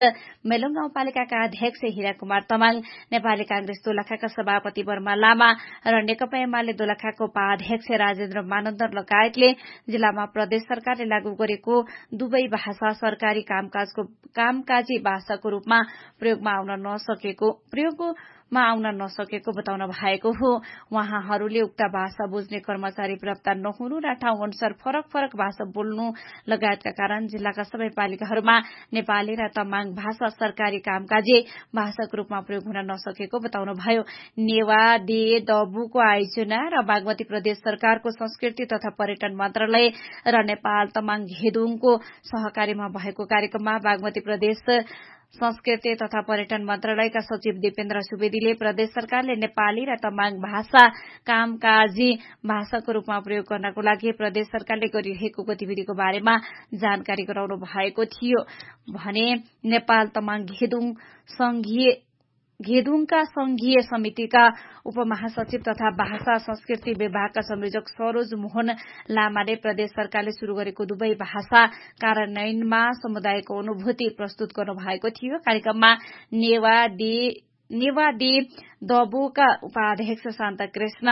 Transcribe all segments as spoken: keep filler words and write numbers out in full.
मेलुङ गाउँपालिकाका अध्यक्ष हीरा कुमार तमाङ, नेपाली कांग्रेस दोलखाका सभापति वर्मा लामा र नेकपा एमाले दोलखाको उपाध्यक्ष राजेन्द्र मानन्दर लगायतले जिल्लामा प्रदेश सरकारले लागू गरेको दुवै भाषा सरकारी कामकाजको कामकाजी भाषाको रूपमा प्रयोगमा आउन नसकेको प्रयोगमा आउन नसकेको बताउनु भएको हो। उहाँहरूले उक्त भाषा बुझ्ने कर्मचारी प्राप्त नहुनु र ठाउँ अनुसार फरक फरक भाषा बोल्नु लगायतका कारण जिल्लाका सबै पालिकाहरूमा नेपाली र तमाङ भाषा सरकारी कामकाजी भाषाको रूपमा प्रयोग हुन नसकेको बताउनुभयो। नेवा डे दबुको आयोजना र बागमती प्रदेश सरकारको संस्कृति तथा पर्यटन मन्त्रालय र नेपाल तमाङ घेदुङको सहकारीमा भएको कार्यक्रममा बागमती प्रदेश संस्कृति तथा पर्यटन मन्त्रालयका सचिव दिपेन्द्र सुवेदीले प्रदेश सरकारले नेपाली र तमाङ भाषा कामकाजी भाषाको रूपमा प्रयोग गर्नको लागि प्रदेश सरकारले गरिरहेको गतिविधिको बारेमा जानकारी गराउनु भएको थियो भने नेपाल तमाङ घेदुङ संघीय घेदुङका संघीय समितिका उपमहासचिव तथा भाषा संस्कृति विभागका संयोजक सरोज मोहन लामाले प्रदेश सरकारले शुरू गरेको दुवै भाषा कार्यान्वयनमा समुदायको अनुभूति प्रस्तुत गर्नु भएको थियो। कार्यक्रममा नेवा डे नेवा डे दबोका उपाध्यक्ष शान्ता कृष्ण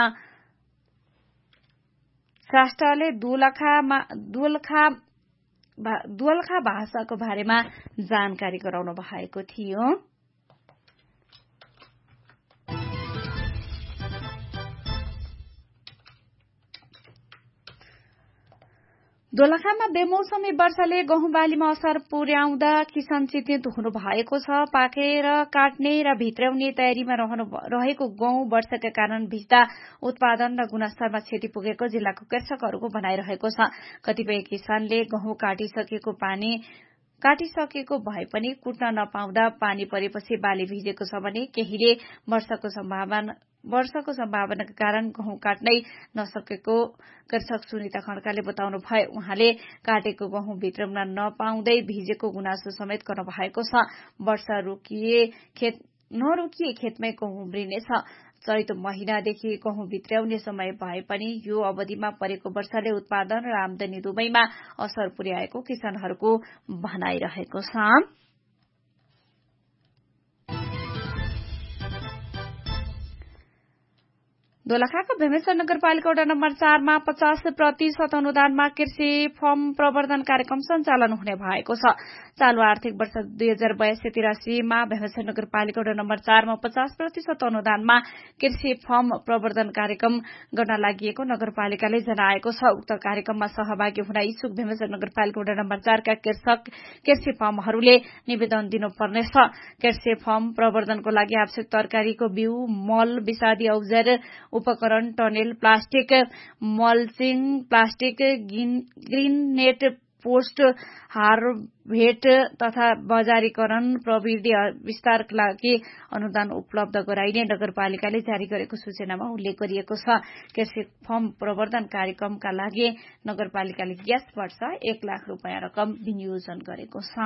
श्रेष्ठले दोलखामा दोलखा दोलखा भाषाको बारेमा जानकारी गराउनु भएको थियो। दोलखामा बेमौसमी वर्षाले गहुँ बालीमा असर पुर्याउँदा किसान चिन्तित हुनु भएको छ। पाकेर काट्ने र भित्राउने तयारीमा रहेको गहुँ वर्षाका कारण भिज्दा उत्पादन र गुणस्तरमा क्षति पुगेको जिल्लाको कृषकहरूको भनाइरहेको छ। कतिपय किसानले गहुँ काटिसकेको पानी काटिसकेको भए पनि कुट्न नपाउँदा पानी परेपछि बाली भिजेको छ भने केहीले वर्षाको सम्भावना वर्षाको सम्भावनाका कारण गहुँ काट्नै नसकेको कृषक सुनिता खड्काले बताउनु भयो। उहाँले काटेको गहुँ भित्राउन नपाउँदै भिजेको गुनासो समेत गर्नु भएको छ। वर्षा रोकिए खेत नरोकिए खेतमै गहुँ उम्रिनेछ। चैत महिनादेखि गहुँ भित्राउने समय भए पनि यो अवधिमा परेको वर्षाले उत्पादन र आमदानी दुवैमा असर पुर्याएको किसानहरूको भनाइरहेको छ। दोलखाको भीमेश्वर नगरपालिका वडा नम्बर चारमा पचास प्रतिशत अनुदानमा कृषि फर्म प्रवर्धन कार्यक्रम सञ्चालन हुने भएको छ। चालू आर्थिक वर्ष दुई हजार बयासी तिरासीमा भीमेश्वर नगरपालिका वडा नम्बर चारमा पचास प्रतिशत अनुदानमा कृषि फर्म प्रवर्धन कार्यक्रम गर्न लागि नगरपालिकाले जनाएको छ। उक्त कार्यक्रममा सहभागी हुन इच्छुक भीमेश्वर नगरपालिका वडा नम्बर चारका कृषक कृषि फर्महरूले निवेदन दिनुपर्नेछ। कृषि फर्म प्रवर्धनको लागि आवश्यक तरकारीको बिउ, मल, विषादी औजार, उपकरण, tunnel, plastic mulching, plastic green net, post harvest तथा बजारीकरण प्रविधि विस्तारका लागि अनुदान उपलब्ध गराइने नगरपालिकाले जारी गरेको सूचनामा उल्लेख गरिएको छ। कृषि फर्म प्रवर्धन कार्यक्रमका लागि नगरपालिकाले यस वर्ष एक लाख रूपियाँ रकम विनियोजन गरेको छ।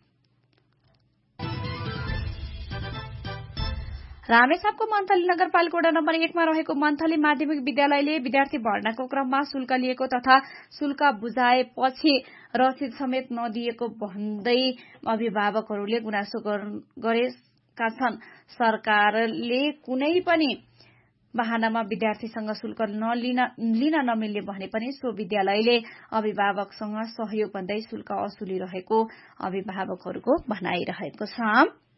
रामेछापको मन्थली नगरपालिका वडा नम्बर एकमा रहेको मन्थली माध्यमिक विद्यालयले विद्यार्थी भर्नाको क्रममा शुल्क लिएको तथा शुल्क बुझाएपछि रसिद समेत नदिएको भन्दै अभिभावकहरूले गुनासो गरेका छन्। सरकारले कुनै पनि बहानामा विद्यार्थीसँग शुल्क नलिन लिन नमिल्ने भने पनि सो विद्यालयले अभिभावकसँग सहयोग भन्दै शुल्क असुलिरहेको अभिभावकहरूको भनाइरहेको छ।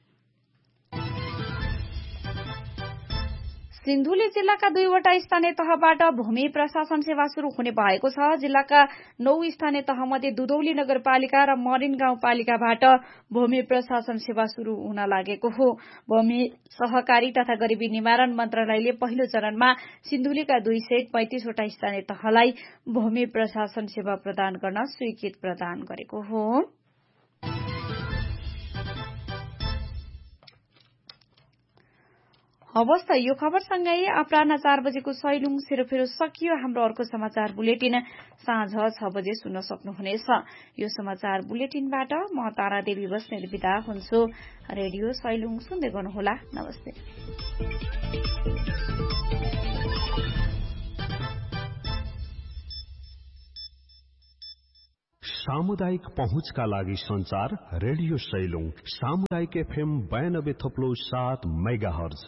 सिन्धुली जिल्लाका दुईवटा स्थानीय तहबाट भूमि प्रशासन सेवा शुरू हुने भएको छ। जिल्लाका नौ स्थानीय तहमध्ये दुधौली नगरपालिका र मरिन गाउँपालिकाबाट भूमि प्रशासन सेवा शुरू हुन लागेको हो। भूमि सहकारी तथा गरिबी निवारण मन्त्रालयले पहिलो चरणमा सिन्धुलीका दुई सय पैंतिसवटा स्थानीय तहलाई भूमि प्रशासन सेवा प्रदान गर्न स्वीकृति प्रदान गरेको हो। हवस् त यो खबरसँगै अपराह्न चार बजेको सैलुङ सेरोफेरो सकियो। हाम्रो अर्को समाचार बुलेटिन साँझ छ बजे सुन्न सक्नुहुनेछ। यो समाचार बुलेटिनबाट म तारा देवी बस्नेत बिदा हुन्छु। रेडियो सैलुङ सुन्दै गर्नुहोला। नमस्ते। सामुदायिक पहुँचका लागि संचार रेडियो सैलुङ सामुदायिक एफएम बयानब्बे थप्लो सात मेगाहर्ज।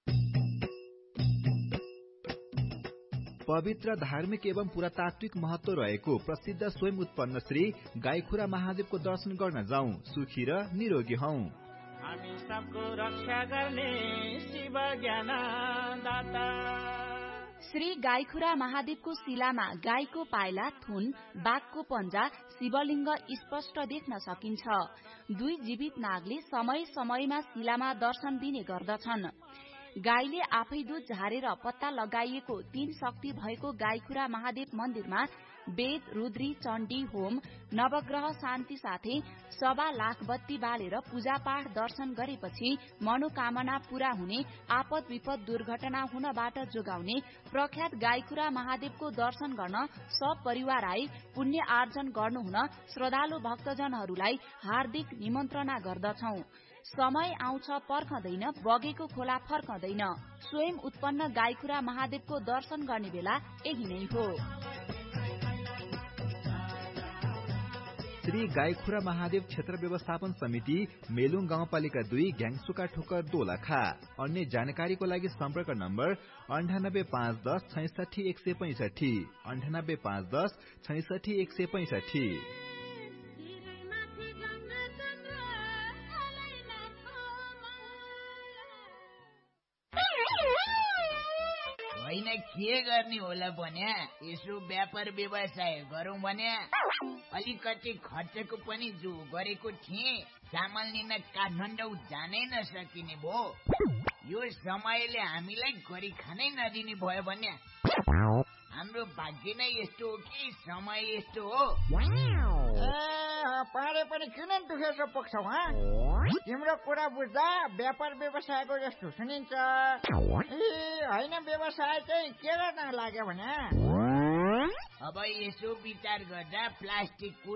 पवित्र धार्मिक एवं पुरातात्विक महत्व रहेको प्रसिद्ध स्वयं उत्पन्न श्री गाईखुरा महादेवको दर्शन गर्न जाउँ, सुखी र निरोगी हौ। हामी सबको रक्षा गर्ने शिव ज्ञानदाता। श्री गाईखुरा महादेवको शिलामा गाईको पाइला, थुन, बाघको पञ्जा, शिवलिङ्ग स्पष्ट देख्न सकिन्छ। दुई जीवित नागले समय समयमा शिलामा दर्शन दिने गर्दछन्। गाईले आफै दूध झारेर पत्ता लगाइएको तीन शक्ति भएको गाईखुरा महादेव मन्दिरमा वेद, रुद्री, चण्डी होम, नवग्रह शान्ति साथै सवा लाख बत्ती बालेर पूजापाठ दर्शन गरेपछि मनोकामना पूरा हुने, आपद विपद दुर्घटना हुनबाट जोगाउने प्रख्यात गाईखुरा महादेवको दर्शन गर्न सब परिवार आई पुण्य आर्जन गर्नुहुन श्रद्धालु भक्तजनहरूलाई हार्दिक निमन्त्रणा गर्दछौ। समय आउँछ पर्खदैन, बगेको खोला फर्कदैन। स्वयं उत्पन्न गाईखुरा महादेवको दर्शन गर्ने बेला यही नै हो। श्री गाईखुरा महादेव क्षेत्र व्यवस्थापन समिति मेलुङ गाउँपालिका दुई ग्याङसुका ठोकर दोलखा। अन्य जानकारीको लागि सम्पर्क नम्बर अन्ठानब्बे पाँच दस छैसठी एक सय पैंसठी अन्ठानब्बे पाँच दस छैसठी एक सय पैंसठी। होइन के गर्ने होला भने यसो व्यापार व्यवसाय गरौँ भने अलिकति खर्चको पनि जो गरेको थिएँ, चामल लिन काठमाडौँ जानै नसकिने भो। यो समयले हामीलाई गरी खानै नदिने भयो भने हाम्रो भाग्य नै यस्तो हो कि समय यस्तो हो। पारे पनि किन दुखेको पुग्छौ? तिम्रो कुरा बुझ्दा व्यापार व्यवसायको जस्तो सुनिन्छ। होइन, व्यवसाय चाहिँ के गर्न लाग्यो भने अब यसो विचार गर्दा प्लास्टिक